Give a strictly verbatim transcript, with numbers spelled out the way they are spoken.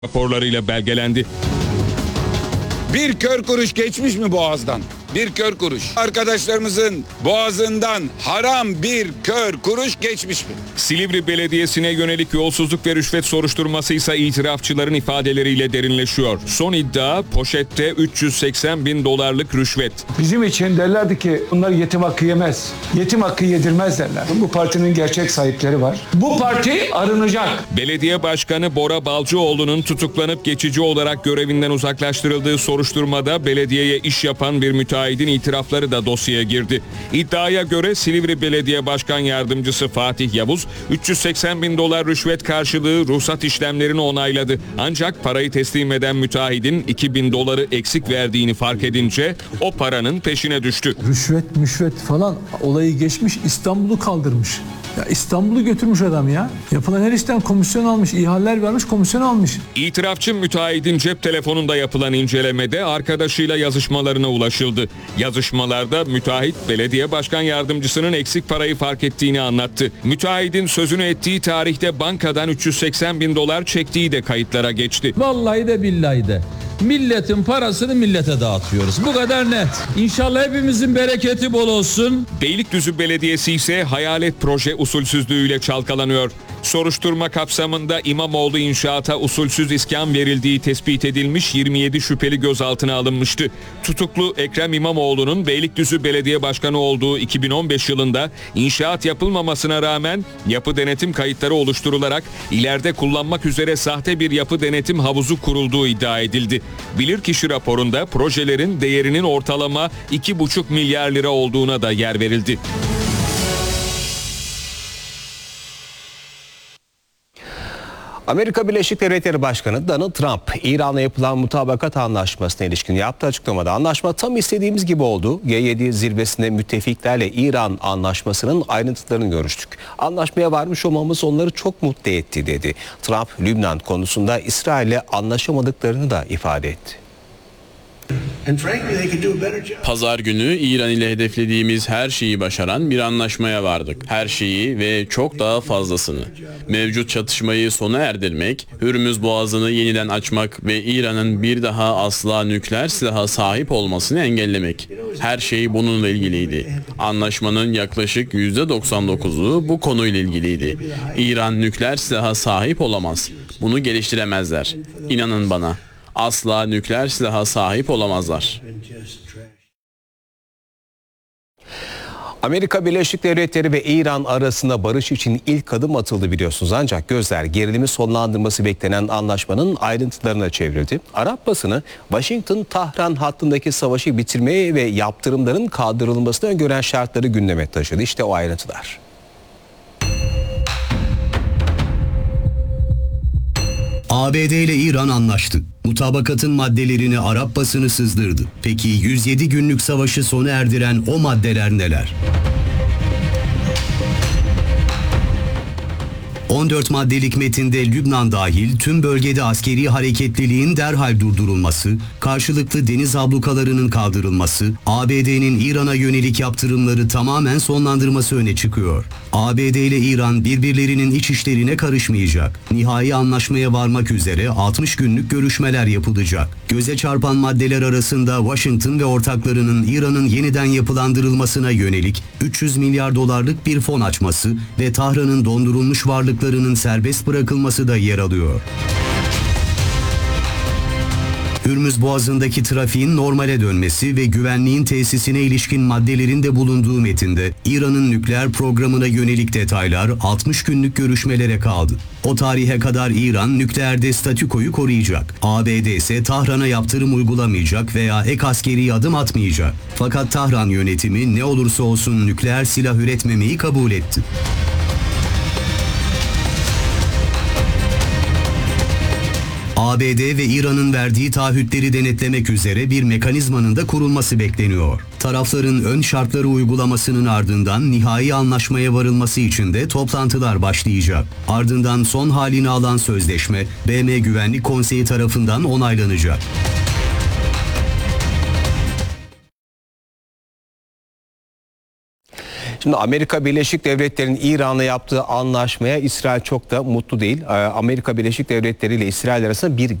raporlarıyla belgelendi. Bir kör kuruş geçmiş mi boğazdan? Bir kör kuruş. Arkadaşlarımızın boğazından haram bir kör kuruş geçmiş mi? Silivri Belediyesi'ne yönelik yolsuzluk ve rüşvet soruşturması ise itirafçıların ifadeleriyle derinleşiyor. Son iddia poşette üç yüz seksen bin dolarlık rüşvet. Bizim için derlerdi ki bunlar yetim hakkı yemez. Yetim hakkı yedirmez derler. Bu partinin gerçek sahipleri var. Bu parti arınacak. Belediye Başkanı Bora Balcıoğlu'nun tutuklanıp geçici olarak görevinden uzaklaştırıldığı soruşturmada belediyeye iş yapan bir müteahhit Müteahhidin itirafları da dosyaya girdi. İddiaya göre Silivri Belediye Başkan Yardımcısı Fatih Yavuz üç yüz seksen bin dolar rüşvet karşılığı ruhsat işlemlerini onayladı. Ancak parayı teslim eden müteahhidin iki bin doları eksik verdiğini fark edince o paranın peşine düştü. Rüşvet müşvet falan olayı geçmiş, İstanbul'u kaldırmış. Ya İstanbul'u götürmüş adam ya. Yapılan her işten komisyon almış, ihaleler vermiş, komisyon almış. İtirafçı müteahhidin cep telefonunda yapılan incelemede arkadaşıyla yazışmalarına ulaşıldı. Yazışmalarda müteahhit belediye başkan yardımcısının eksik parayı fark ettiğini anlattı. Müteahhidin sözünü ettiği tarihte bankadan üç yüz seksen bin dolar çektiği de kayıtlara geçti. Vallahi de billahi de. Milletin parasını millete dağıtıyoruz. Bu kadar net. İnşallah hepimizin bereketi bol olsun. Beylikdüzü Belediyesi ise hayalet proje usulsüzlüğüyle çalkalanıyor. Soruşturma kapsamında İmamoğlu inşaata usulsüz iskan verildiği tespit edilmiş yirmi yedi şüpheli gözaltına alınmıştı. Tutuklu Ekrem İmamoğlu'nun Beylikdüzü Belediye Başkanı olduğu iki bin on beş yılında inşaat yapılmamasına rağmen yapı denetim kayıtları oluşturularak ileride kullanmak üzere sahte bir yapı denetim havuzu kurulduğu iddia edildi. Bilirkişi raporunda projelerin değerinin ortalama iki buçuk milyar lira olduğuna da yer verildi. Amerika Birleşik Devletleri Başkanı Donald Trump, İran'la yapılan mutabakat anlaşmasına ilişkin yaptığı açıklamada anlaşma tam istediğimiz gibi oldu. G yedi zirvesinde müttefiklerle İran anlaşmasının ayrıntılarını görüştük. Anlaşmaya varmış olmamız onları çok mutlu etti dedi. Trump, Lübnan konusunda İsrail'le anlaşamadıklarını da ifade etti. Pazar günü İran ile hedeflediğimiz her şeyi başaran bir anlaşmaya vardık. Her şeyi ve çok daha fazlasını. Mevcut çatışmayı sona erdirmek, Hürmüz Boğazı'nı yeniden açmak ve İran'ın bir daha asla nükleer silaha sahip olmasını engellemek. Her şey bununla ilgiliydi. Anlaşmanın yaklaşık yüzde doksan dokuzu bu konuyla ilgiliydi. İran nükleer silaha sahip olamaz. Bunu geliştiremezler. İnanın bana. Asla nükleer silaha sahip olamazlar. Amerika Birleşik Devletleri ve İran arasında barış için ilk adım atıldı biliyorsunuz. Ancak gözler gerilimi sonlandırması beklenen anlaşmanın ayrıntılarına çevrildi. Arap basını Washington-Tahran hattındaki savaşı bitirmeye ve yaptırımların kaldırılmasını öngören şartları gündeme taşıdı. İşte o ayrıntılar. A B D ile İran anlaştı. Mutabakatın maddelerini Arap basını sızdırdı. Peki yüz yedi günlük savaşı sona erdiren o maddeler neler? on dört maddelik metinde Lübnan dahil tüm bölgede askeri hareketliliğin derhal durdurulması, karşılıklı deniz ablukalarının kaldırılması, A B D'nin İran'a yönelik yaptırımları tamamen sonlandırması öne çıkıyor. A B D ile İran birbirlerinin iç işlerine karışmayacak. Nihai anlaşmaya varmak üzere altmış günlük görüşmeler yapılacak. Göze çarpan maddeler arasında Washington ve ortaklarının İran'ın yeniden yapılandırılmasına yönelik üç yüz milyar dolarlık bir fon açması ve Tahran'ın dondurulmuş varlıklarının serbest bırakılması da yer alıyor. Hürmüz Boğazı'ndaki trafiğin normale dönmesi ve güvenliğin tesisine ilişkin maddelerin de bulunduğu metinde İran'ın nükleer programına yönelik detaylar altmış günlük görüşmelere kaldı. O tarihe kadar İran nükleerde statükoyu koruyacak. A B D ise Tahran'a yaptırım uygulamayacak veya ek askeri adım atmayacak. Fakat Tahran yönetimi ne olursa olsun nükleer silah üretmemeyi kabul etti. A B D ve İran'ın verdiği taahhütleri denetlemek üzere bir mekanizmanın da kurulması bekleniyor. Tarafların ön şartları uygulamasının ardından nihai anlaşmaya varılması için de toplantılar başlayacak. Ardından son halini alan sözleşme B M Güvenlik Konseyi tarafından onaylanacak. Şimdi Amerika Birleşik Devletleri'nin İran'la yaptığı anlaşmaya İsrail çok da mutlu değil. Amerika Birleşik Devletleri ile İsrail arasında bir